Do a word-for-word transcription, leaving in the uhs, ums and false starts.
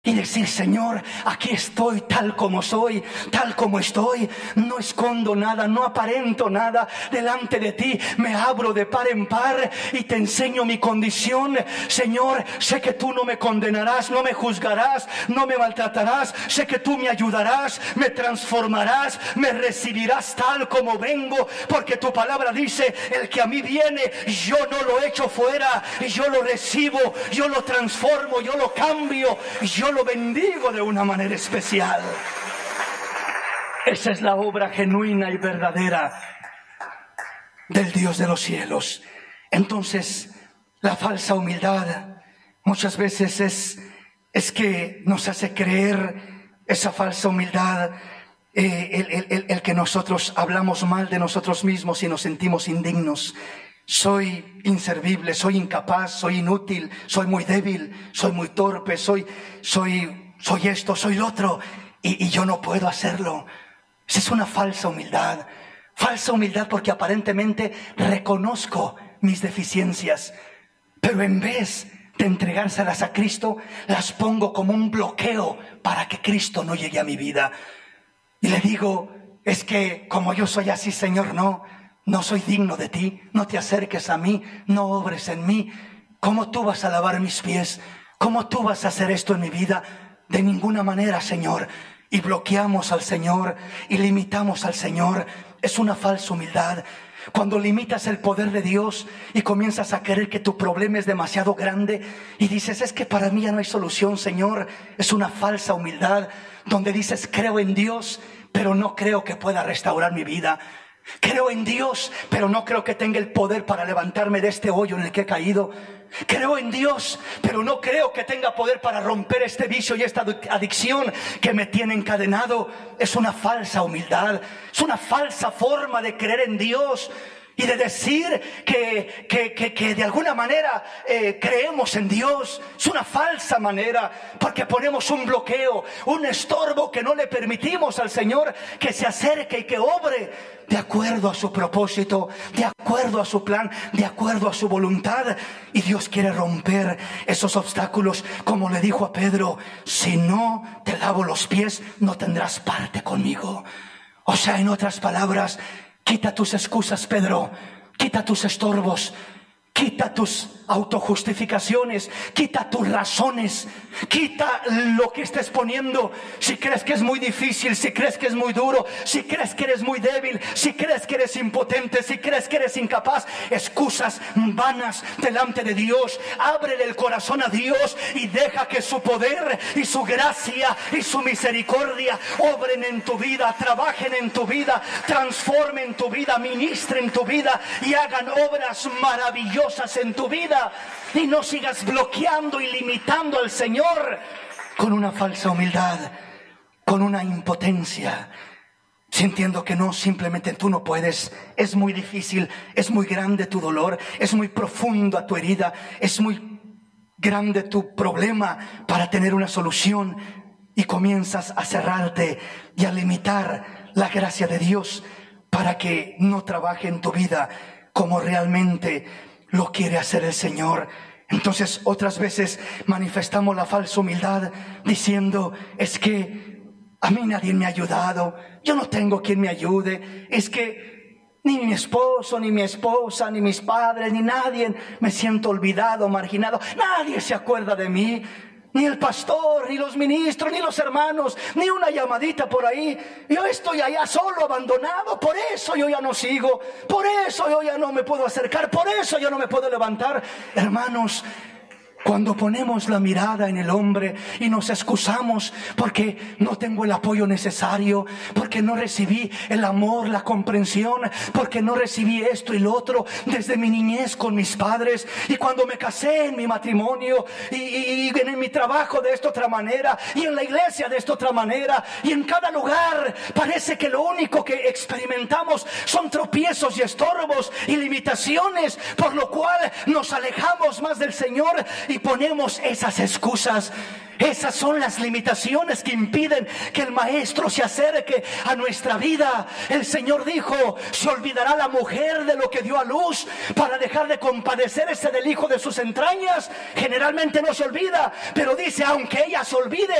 Y decir: Señor, aquí estoy tal como soy, tal como estoy. No escondo nada, no aparento nada delante de ti. Me abro de par en par y te enseño mi condición. Señor, sé que tú no me condenarás, no me juzgarás, no me maltratarás. Sé que tú me ayudarás, me transformarás, me recibirás tal como vengo. Porque tu palabra dice: el que a mí viene, yo no lo echo fuera. Yo lo recibo, yo lo transformo, yo lo cambio, yo lo bendigo de una manera especial. Esa es la obra genuina y verdadera del Dios de los cielos. Entonces, la falsa humildad muchas veces es, es que nos hace creer, esa falsa humildad, eh, el, el, el, el que nosotros hablamos mal de nosotros mismos y nos sentimos indignos. Soy inservible, soy incapaz, soy inútil, soy muy débil, soy muy torpe, soy, soy, soy esto, soy lo otro, y, y yo no puedo hacerlo. Esa es una falsa humildad. Falsa humildad porque aparentemente reconozco mis deficiencias, pero en vez de entregárselas a Cristo, las pongo como un bloqueo para que Cristo no llegue a mi vida. Y le digo: es que como yo soy así, Señor, no. No soy digno de ti, no te acerques a mí, no obres en mí. ¿Cómo tú vas a lavar mis pies? ¿Cómo tú vas a hacer esto en mi vida? De ninguna manera, Señor. Y bloqueamos al Señor y limitamos al Señor. Es una falsa humildad. Cuando limitas el poder de Dios y comienzas a creer que tu problema es demasiado grande y dices: es que para mí ya no hay solución, Señor. Es una falsa humildad donde dices: creo en Dios, pero no creo que pueda restaurar mi vida. Creo en Dios, pero no creo que tenga el poder para levantarme de este hoyo en el que he caído. Creo en Dios, pero no creo que tenga poder para romper este vicio y esta adicción que me tiene encadenado. Es una falsa humildad, es una falsa forma de creer en Dios y de decir que, que, que, que de alguna manera eh, creemos en Dios. Es una falsa manera, porque ponemos un bloqueo, un estorbo que no le permitimos al Señor que se acerque y que obre de acuerdo a su propósito, de acuerdo a su plan, de acuerdo a su voluntad. Y Dios quiere romper esos obstáculos, como le dijo a Pedro: si no te lavo los pies, no tendrás parte conmigo. O sea, en otras palabras, quita tus excusas, Pedro. Quita tus estorbos. Quita tus autojustificaciones. Quita tus razones. Quita lo que estés poniendo. Si crees que es muy difícil, si crees que es muy duro, si crees que eres muy débil, si crees que eres impotente, si crees que eres incapaz, excusas vanas delante de Dios. Ábrele el corazón a Dios y deja que su poder y su gracia y su misericordia obren en tu vida, trabajen en tu vida, transformen tu vida, ministren tu vida y hagan obras maravillosas en tu vida. Y no sigas bloqueando y limitando al Señor con una falsa humildad, con una impotencia, sintiendo que no, simplemente tú no puedes. Es muy difícil, es muy grande tu dolor, es muy profunda tu herida, es muy grande tu problema para tener una solución, y comienzas a cerrarte y a limitar la gracia de Dios para que no trabaje en tu vida como realmente lo quiere hacer el Señor. Entonces, otras veces manifestamos la falsa humildad diciendo: es que a mí nadie me ha ayudado, yo no tengo quien me ayude, es que ni mi esposo, ni mi esposa, ni mis padres, ni nadie, me siento olvidado, marginado, nadie se acuerda de mí. Ni el pastor, ni los ministros, ni los hermanos, ni una llamadita por ahí. Yo estoy allá solo, abandonado. Por eso yo ya no sigo. Por eso yo ya no me puedo acercar. Por eso yo no me puedo levantar. Hermanos, cuando ponemos la mirada en el hombre y nos excusamos porque no tengo el apoyo necesario, porque no recibí el amor, la comprensión, porque no recibí esto y lo otro desde mi niñez con mis padres, y cuando me casé en mi matrimonio, y, y, y en mi trabajo de esta otra manera, y en la iglesia de esta otra manera, y en cada lugar parece que lo único que experimentamos son tropiezos y estorbos y limitaciones, por lo cual nos alejamos más del Señor y ponemos esas excusas. Esas son las limitaciones que impiden que el Maestro se acerque a nuestra vida. El Señor dijo: se olvidará la mujer de lo que dio a luz para dejar de compadecerse del hijo de sus entrañas. Generalmente no se olvida, pero dice: aunque ella se olvide,